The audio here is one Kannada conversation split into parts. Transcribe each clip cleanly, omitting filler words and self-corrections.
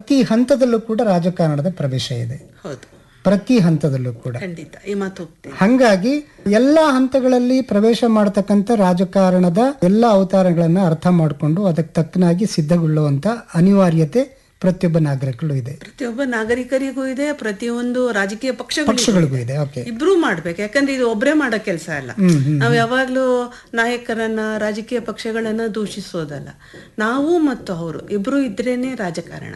ಪ್ರತಿ ಹಂತದಲ್ಲೂ ಕೂಡ ರಾಜಕಾರಣದ ಪ್ರವೇಶ ಇದೆ. ಹೌದು, ಪ್ರತಿ ಹಂತದಲ್ಲೂ ಕೂಡ. ಖಂಡಿತ ಈ ಮಾತು ಒಪ್ತೀನಿ. ಹಂಗಾಗಿ ಎಲ್ಲಾ ಹಂತಗಳಲ್ಲಿ ಪ್ರವೇಶ ಮಾಡತಕ್ಕಂಥ ರಾಜಕಾರಣದ ಎಲ್ಲಾ ಅವತಾರಗಳನ್ನ ಅರ್ಥ ಮಾಡಿಕೊಂಡು ಅದಕ್ಕೆ ತಕ್ಕನಾಗಿ ಸಿದ್ಧಗೊಳ್ಳುವಂತ ಅನಿವಾರ್ಯತೆ ಪ್ರತಿಯೊಬ್ಬ ನಾಗರಿಕರು ಇದೆ. ಪ್ರತಿಯೊಬ್ಬ ನಾಗರಿಕರಿಗೂ ಇದೆ, ಪ್ರತಿಯೊಂದು ರಾಜಕೀಯ ಪಕ್ಷಗಳಿಗೂ ಇದೆ. ಇಬ್ರು ಮಾಡ್ಬೇಕು. ಯಾಕಂದ್ರೆ ಇದು ಒಬ್ಬರೇ ಮಾಡೋ ಕೆಲಸ ಅಲ್ಲ. ನಾವು ಯಾವಾಗ್ಲೂ ನಾಯಕರನ್ನ, ರಾಜಕೀಯ ಪಕ್ಷಗಳನ್ನ ದೂಷಿಸೋದಲ್ಲ. ನಾವು ಮತ್ತು ಅವರು ಇಬ್ರು ಇದ್ರೇನೆ ರಾಜಕಾರಣ.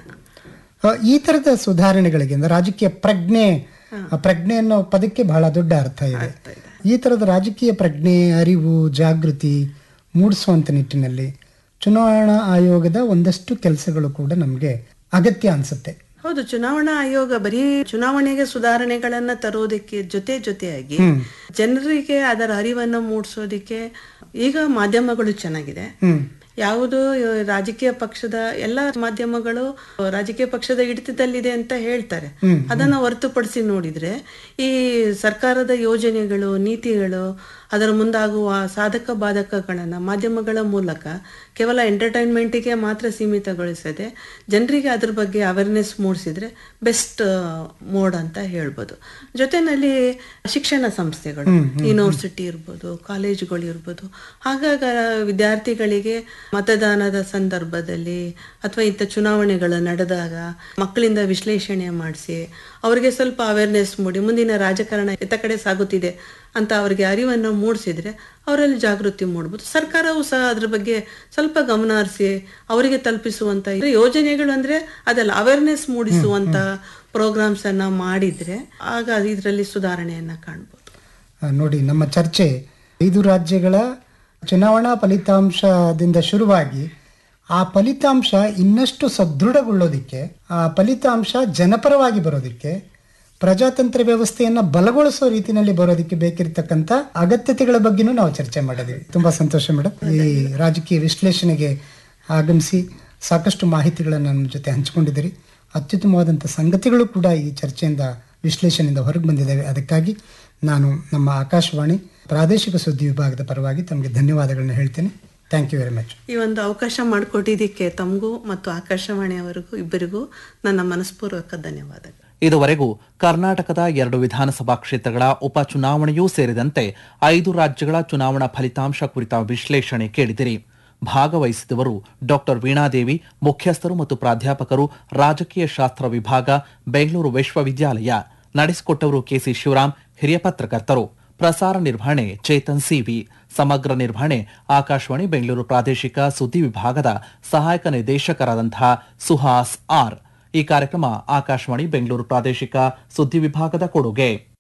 ಈ ತರದ ಸುಧಾರಣೆಗಳಿಗೆ ರಾಜಕೀಯ ಪ್ರಜ್ಞೆ ಅನ್ನೋ ಪದಕ್ಕೆ ಬಹಳ ದೊಡ್ಡ ಅರ್ಥ ಇದೆ. ಈ ತರದ ರಾಜಕೀಯ ಪ್ರಜ್ಞೆ, ಅರಿವು, ಜಾಗೃತಿ ಮೂಡಿಸುವಂತ ನಿಟ್ಟಿನಲ್ಲಿ ಚುನಾವಣಾ ಆಯೋಗದ ಒಂದಷ್ಟು ಕೆಲಸಗಳು ಕೂಡ ನಮ್ಗೆ ಅಗತ್ಯ ಅನ್ಸುತ್ತೆ. ಹೌದು, ಚುನಾವಣಾ ಆಯೋಗ ಬರೀ ಚುನಾವಣೆಗೆ ಸುಧಾರಣೆಗಳನ್ನ ತರೋದಕ್ಕೆ ಜೊತೆಯಾಗಿ ಜನರಿಗೆ ಅದರ ಅರಿವನ್ನು ಮೂಡಿಸೋದಿಕ್ಕೆ ಈಗ ಮಾಧ್ಯಮಗಳು ಚೆನ್ನಾಗಿದೆ. ಯಾವುದು ರಾಜಕೀಯ ಪಕ್ಷದ ಎಲ್ಲ ಮಾಧ್ಯಮಗಳು ರಾಜಕೀಯ ಪಕ್ಷದ ಹಿಡಿತದಲ್ಲಿದೆ ಅಂತ ಹೇಳ್ತಾರೆ. ಅದನ್ನ ಹೊರತುಪಡಿಸಿ ನೋಡಿದ್ರೆ ಈ ಸರ್ಕಾರದ ಯೋಜನೆಗಳು, ನೀತಿಗಳು, ಅದರ ಮುಂದಾಗುವ ಸಾಧಕ ಬಾಧಕಗಳನ್ನ ಮಾಧ್ಯಮಗಳ ಮೂಲಕ ಕೇವಲ ಎಂಟರ್ಟೈನ್ಮೆಂಟಿಗೆ ಮಾತ್ರ ಸೀಮಿತಗೊಳಿಸದೆ ಜನರಿಗೆ ಅದ್ರ ಬಗ್ಗೆ ಅವೇರ್ನೆಸ್ ಮೂಡಿಸಿದ್ರೆ ಬೆಸ್ಟ್ ಮೋಡ್ ಅಂತ ಹೇಳ್ಬೋದು. ಜೊತೆನಲ್ಲಿ ಶಿಕ್ಷಣ ಸಂಸ್ಥೆಗಳು, ಯೂನಿವರ್ಸಿಟಿ ಇರ್ಬೋದು, ಕಾಲೇಜುಗಳು ಇರ್ಬೋದು, ಹಾಗಾಗಿ ವಿದ್ಯಾರ್ಥಿಗಳಿಗೆ ಮತದಾನದ ಸಂದರ್ಭದಲ್ಲಿ ಅಥವಾ ಇಂಥ ಚುನಾವಣೆಗಳು ನಡೆದಾಗ ಮಕ್ಕಳಿಂದ ವಿಶ್ಲೇಷಣೆ ಮಾಡಿಸಿ ಅವರಿಗೆ ಸ್ವಲ್ಪ ಅವೇರ್ನೆಸ್ ಮೂಡಿ ಮುಂದಿನ ರಾಜಕಾರಣ ಎತ್ತ ಕಡೆ ಸಾಗುತ್ತಿದೆ ಅಂತ ಅವರಿಗೆ ಅರಿವನ್ನು ಮೂಡಿಸಿದ್ರೆ ಅವರಲ್ಲಿ ಜಾಗೃತಿ ಮೂಡಬಹುದು. ಸರ್ಕಾರವು ಸಹ ಅದ್ರ ಬಗ್ಗೆ ಸ್ವಲ್ಪ ಗಮನ ಹರಿಸಿ ಅವರಿಗೆ ತಲುಪಿಸುವಂತ ಯೋಜನೆಗಳು ಅಂದ್ರೆ ಅದೆಲ್ಲ ಅವೇರ್ನೆಸ್ ಮೂಡಿಸುವಂತ ಪ್ರೋಗ್ರಾಮ್ಸ್ ಅನ್ನ ಮಾಡಿದ್ರೆ ಆಗ ಇದರಲ್ಲಿ ಸುಧಾರಣೆಯನ್ನ ಕಾಣಬಹುದು. ನೋಡಿ, ನಮ್ಮ ಚರ್ಚೆ 5 ರಾಜ್ಯಗಳ ಚುನಾವಣಾ ಫಲಿತಾಂಶದಿಂದ ಶುರುವಾಗಿ ಆ ಫಲಿತಾಂಶ ಇನ್ನಷ್ಟು ಸದೃಢಗೊಳ್ಳೋದಿಕ್ಕೆ, ಆ ಫಲಿತಾಂಶ ಜನಪರವಾಗಿ ಬರೋದಿಕ್ಕೆ, ಪ್ರಜಾತಂತ್ರ ವ್ಯವಸ್ಥೆಯನ್ನ ಬಲಗೊಳಿಸೋ ರೀತಿಯಲ್ಲಿ ಬರೋದಕ್ಕೆ ಬೇಕಿರತಕ್ಕಂತ ಅಗತ್ಯತೆಗಳ ಬಗ್ಗೆನೂ ನಾವು ಚರ್ಚೆ ಮಾಡಿದ್ವಿ. ತುಂಬಾ ಸಂತೋಷ ಮೇಡಮ್. ಈ ರಾಜಕೀಯ ವಿಶ್ಲೇಷಣೆಗೆ ಆಗಮಿಸಿ ಸಾಕಷ್ಟು ಮಾಹಿತಿಗಳನ್ನು ನಮ್ಮ ಜೊತೆ ಹಂಚಿಕೊಂಡಿದ್ದೀರಿ. ಅತ್ಯುತ್ತಮವಾದಂಥ ಸಂಗತಿಗಳು ಕೂಡ ಈ ಚರ್ಚೆಯಿಂದ, ವಿಶ್ಲೇಷಣೆಯಿಂದ ಹೊರಗೆ ಬಂದಿದ್ದಾವೆ. ಅದಕ್ಕಾಗಿ ನಾನು ನಮ್ಮ ಆಕಾಶವಾಣಿ ಪ್ರಾದೇಶಿಕ ಸುದ್ದಿ ವಿಭಾಗದ ಪರವಾಗಿ ತಮಗೆ ಧನ್ಯವಾದಗಳನ್ನ ಹೇಳ್ತೇನೆ. Thank you very much. ಈ ಒಂದು ಅವಕಾಶ ಮಾಡಿಕೊಟ್ಟಿದ್ದಕ್ಕೆ ತಮಗೂ ಮತ್ತು ಆಕಾಶವಾಣಿಯವರಿಗೂ ಇಬ್ಬರಿಗೂ ನನ್ನ ಮನಸ್ಪೂರ್ವಕ ಧನ್ಯವಾದಗಳು. ಇದುವರೆಗೂ ಕರ್ನಾಟಕದ 2 ವಿಧಾನಸಭಾ ಕ್ಷೇತ್ರಗಳ ಉಪಚುನಾವಣೆಯೂ ಸೇರಿದಂತೆ 5 ರಾಜ್ಯಗಳ ಚುನಾವಣಾ ಫಲಿತಾಂಶ ಕುರಿತ ವಿಶ್ಲೇಷಣೆ ಕೇಳಿದಿರಿ. ಭಾಗವಹಿಸಿದವರು ಡಾಕ್ಟರ್ ವೀಣಾದೇವಿ, ಮುಖ್ಯಸ್ಥರು ಮತ್ತು ಪ್ರಾಧ್ಯಾಪಕರು, ರಾಜಕೀಯ ಶಾಸ್ತ್ರ ವಿಭಾಗ, ಬೆಂಗಳೂರು ವಿಶ್ವವಿದ್ಯಾಲಯ. ನಡೆಸಿಕೊಟ್ಟವರು ಕೆಸಿ ಶಿವರಾಮ್, ಹಿರಿಯ ಪತ್ರಕರ್ತರು. ಪ್ರಸಾರ ನಿರ್ವಹಣೆ ಚೇತನ್ ಸಿವಿ. ಸಮಗ್ರ ನಿರ್ವಹಣೆ ಆಕಾಶವಾಣಿ ಬೆಂಗಳೂರು ಪ್ರಾದೇಶಿಕ ಸುದ್ದಿ ವಿಭಾಗದ ಸಹಾಯಕ ನಿರ್ದೇಶಕರಾದಂತಹ ಸುಹಾಸ್ ಆರ್. ಈ ಕಾರ್ಯಕ್ರಮ ಆಕಾಶವಾಣಿ ಬೆಂಗಳೂರು ಪ್ರಾದೇಶಿಕ ಸುದ್ದಿ ವಿಭಾಗದ ಕೊಡುಗೆ.